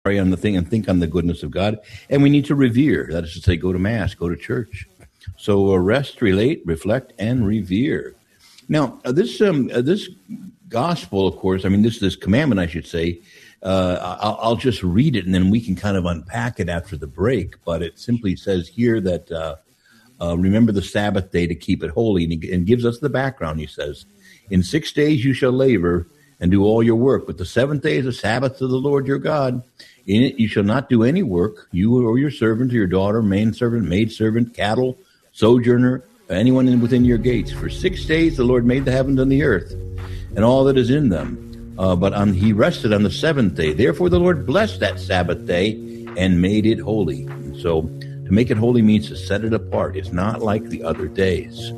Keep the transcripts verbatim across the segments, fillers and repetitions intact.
pray on the thing and think on the goodness of God. And we need to revere. That is to say, go to Mass, go to church. So uh, rest, relate, reflect, and revere. Now, uh, this um, uh, this gospel, of course, I mean, this this commandment, I should say, uh, I'll, I'll just read it, and then we can kind of unpack it after the break. But it simply says here that uh, uh, remember the Sabbath day to keep it holy, and, he, and gives us the background. He says, in six days you shall labor and do all your work, but the seventh day is a Sabbath to the Lord your God. In it you shall not do any work, you or your servant or your daughter, maidservant, maidservant, cattle, sojourner, anyone in within your gates. For six days the Lord made the heavens and the earth, and all that is in them. Uh, but on, he rested on the seventh day. Therefore the Lord blessed that Sabbath day and made it holy. And so to make it holy means to set it apart. It's not like the other days.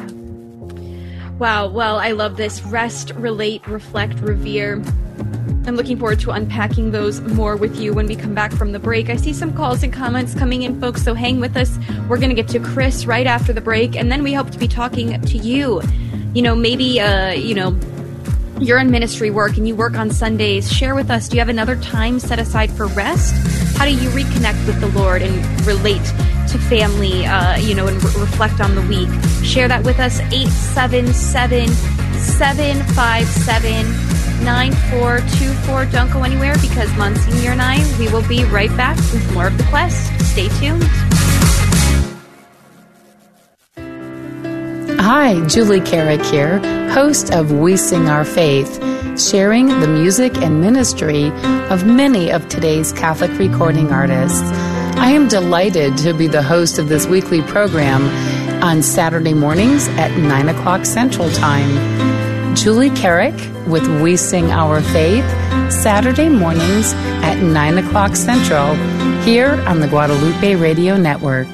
Wow. Well, I love this. Rest, relate, reflect, revere. I'm looking forward to unpacking those more with you when we come back from the break. I see some calls and comments coming in, folks, so hang with us. We're going to get to Chris right after the break, and then we hope to be talking to you. You know, maybe, uh, you know, you're in ministry work and you work on Sundays. Share with us, do you have another time set aside for rest? How do you reconnect with the Lord and relate to family, uh, you know, and re- reflect on the week? Share that with us, eight seven seven, seven five seven, nine four two four. Don't go anywhere, because Monsignor and I, we will be right back with more of The Quest. Stay tuned. Hi, Julie Carrick here, host of We Sing Our Faith, sharing the music and ministry of many of today's Catholic recording artists. I am delighted to be the host of this weekly program on Saturday mornings at nine o'clock Central Time. Julie Carrick with We Sing Our Faith, Saturday mornings at nine o'clock Central, here on the Guadalupe Radio Network.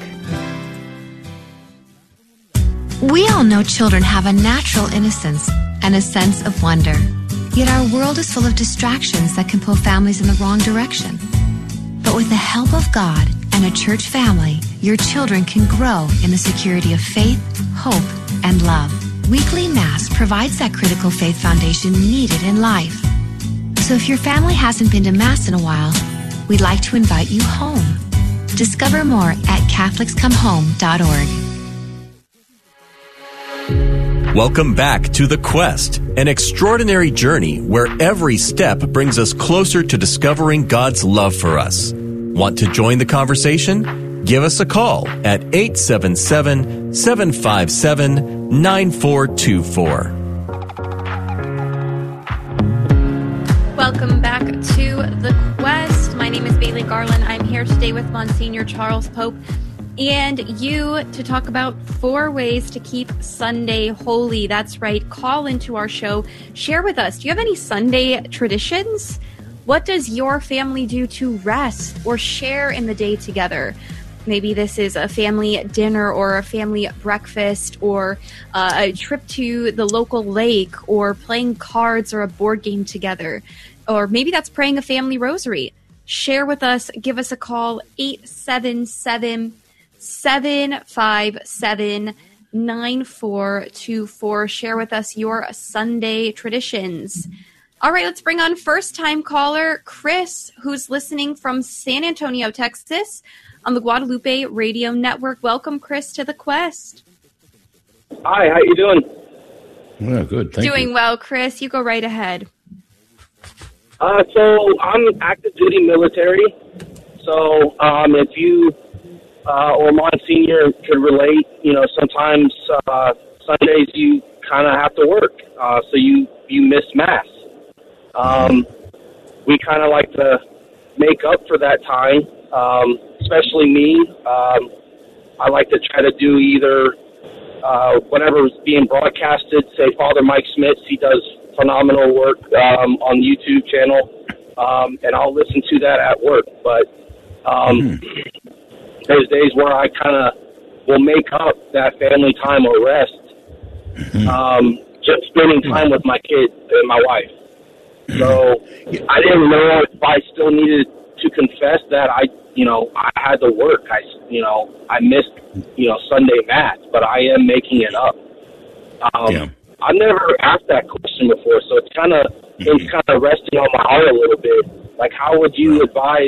We all know children have a natural innocence and a sense of wonder. Yet our world is full of distractions that can pull families in the wrong direction. But with the help of God and a church family, your children can grow in the security of faith, hope, and love. Weekly Mass provides that critical faith foundation needed in life. So if your family hasn't been to Mass in a while, we'd like to invite you home. Discover more at Catholics Come Home dot org. Welcome back to The Quest, an extraordinary journey where every step brings us closer to discovering God's love for us. Want to join the conversation? Give us a call at eight seven seven, seven five seven, nine four two four. Welcome back to The Quest. My name is Bailey Garland. I'm here today with Monsignor Charles Pope and you to talk about four ways to keep Sunday holy. That's right. Call into our show. Share with us. Do you have any Sunday traditions? What does your family do to rest or share in the day together? Maybe this is a family dinner or a family breakfast or uh, a trip to the local lake or playing cards or a board game together. Or maybe that's praying a family rosary. Share with us. Give us a call, eight seven seven, seven five seven, nine four two four. Share with us your Sunday traditions. All right, let's bring on first-time caller Chris, who's listening from San Antonio, Texas, on the Guadalupe Radio Network. Welcome, Chris, to The Quest. Hi, how you doing? Yeah, good. Thank Doing you. well, Chris. You go right ahead. Uh, so I'm active duty military. So um, if you uh, or Monsignor could relate, you know, sometimes uh, Sundays you kind of have to work, uh, so you you miss Mass. Um, we kind of like to make up for that time, um, especially me. Um, I like to try to do either uh, whatever's being broadcasted. Say Father Mike Smith, he does phenomenal work um, on the YouTube channel, um, and I'll listen to that at work. But um, mm-hmm. there's days where I kind of will make up that family time or rest, mm-hmm. um, just spending time with my kid and my wife. So I didn't know if I still needed to confess that I, you know, I had to work. I, you know, I missed, you know, Sunday Mass, but I am making it up. Um, yeah. I've never asked that question before, so it's kind of mm-hmm. it's kind of resting on my heart a little bit. Like, how would you advise